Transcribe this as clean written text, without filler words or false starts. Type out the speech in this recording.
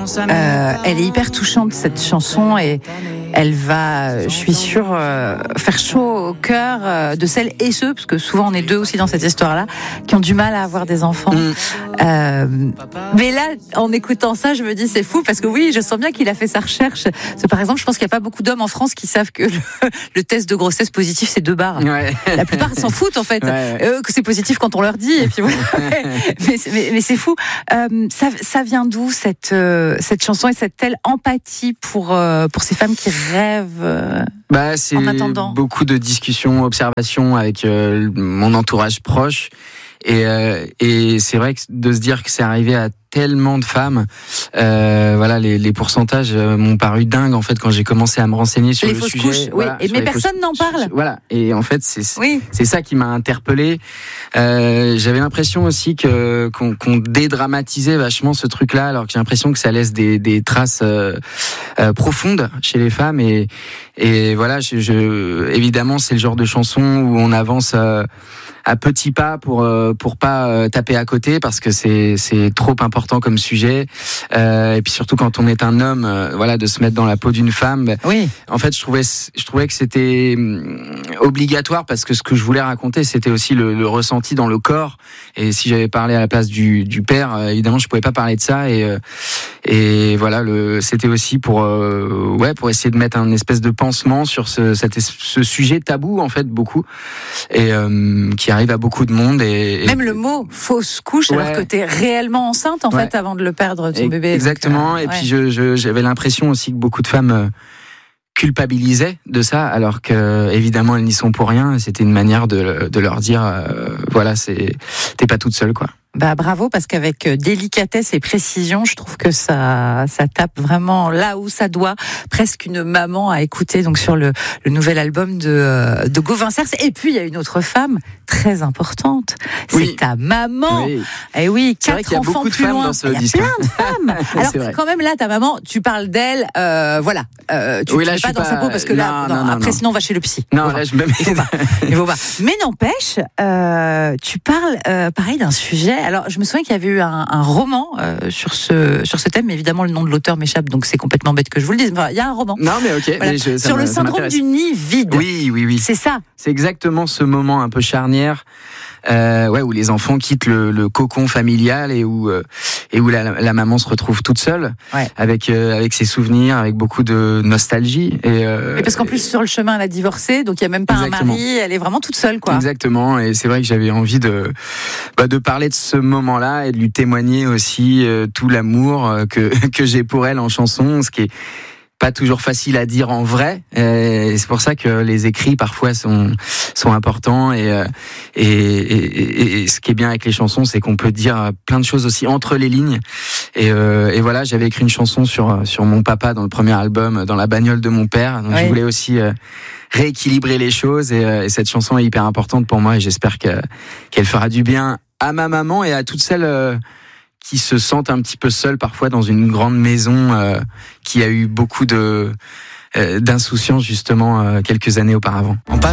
Elle est hyper touchante, cette chanson, et elle va, je suis sûre, faire chaud au cœur de celles et ceux, parce que souvent on est deux aussi dans cette histoire-là, qui ont du mal à avoir des enfants. Mais là, en écoutant ça, je me dis c'est fou, parce que oui, je sens bien qu'il a fait sa recherche. Parce que, par exemple, je pense qu'il n'y a pas beaucoup d'hommes en France qui savent que le test de grossesse positif, c'est 2 barres. Ouais. La plupart s'en foutent, en fait. Que c'est positif quand on leur dit, et puis voilà. mais c'est fou. Ça vient d'où cette chanson et cette telle empathie pour ces femmes qui rêvent c'est en attendant? Beaucoup de discussions, observations avec mon entourage proche. Et c'est vrai que de se dire que c'est arrivé à tellement de femmes, les pourcentages m'ont paru dingues en fait quand j'ai commencé à me renseigner sur le sujet. Les fausses couches, oui. Mais personne n'en parle. Voilà. Et en fait, c'est ça qui m'a interpellé. J'avais l'impression aussi qu'on dédramatisait vachement ce truc-là, alors que j'ai l'impression que ça laisse des traces profondes chez les femmes. Et voilà, évidemment, c'est le genre de chanson où on avance à petits pas pour pas taper à côté, parce que c'est trop important comme sujet, et puis surtout quand on est un homme, de se mettre dans la peau d'une femme. Oui. En fait, je trouvais que c'était obligatoire, parce que ce que je voulais raconter, c'était aussi le ressenti dans le corps. Et si j'avais parlé à la place du père, évidemment, je pouvais pas parler de ça. Et voilà, c'était aussi pour essayer de mettre un espèce de pansement sur ce sujet tabou, en fait, beaucoup, et qui arrive à beaucoup de monde. Et même le mot fausse couche, alors que t'es réellement enceinte, en fait, avant de le perdre, ton bébé. Exactement. Et puis j'avais l'impression aussi que beaucoup de femmes culpabilisaient de ça, alors que évidemment elles n'y sont pour rien. C'était une manière de leur dire t'es pas toute seule, quoi. Bravo, parce qu'avec délicatesse et précision, je trouve que ça tape vraiment là où ça doit. Presque une maman à écouter, donc sur le nouvel album de Gauvin Cers. Et puis il y a une autre femme très importante, c'est ta maman. Oui. Et oui, 4 enfants plus loin. Il y a plein de femmes. Alors quand même là, ta maman, tu parles d'elle, tu ne mets pas dans sa peau, parce que après sinon on va chez le psy. Non, là je me mets. Il faut pas. Mais n'empêche, tu parles pareil d'un sujet. Alors, je me souviens qu'il y avait eu un roman sur ce thème, mais évidemment le nom de l'auteur m'échappe, donc c'est complètement bête que je vous le dise. Enfin, il y a un roman. Non, mais ok. Voilà. Sur le syndrome du nid vide. Oui. C'est ça. C'est exactement ce moment un peu charnière, où les enfants quittent le cocon familial et où la maman se retrouve toute seule, avec ses souvenirs, avec beaucoup de nostalgie. Et parce qu'en plus sur le chemin elle a divorcé, donc il y a même pas un mari, elle est vraiment toute seule, quoi. Exactement. Et c'est vrai que j'avais envie de parler de ce moment-là et de lui témoigner aussi tout l'amour que j'ai pour elle en chanson, ce qui est pas toujours facile à dire en vrai, et c'est pour ça que les écrits parfois sont importants, et ce qui est bien avec les chansons, c'est qu'on peut dire plein de choses aussi entre les lignes, et voilà, j'avais écrit une chanson sur mon papa dans le premier album, dans la bagnole de mon père, donc je voulais aussi rééquilibrer les choses, et cette chanson est hyper importante pour moi, et j'espère qu'elle fera du bien à ma maman et à toutes celles qui se sentent un petit peu seuls parfois dans une grande maison qui a eu beaucoup d'insouciance justement quelques années auparavant.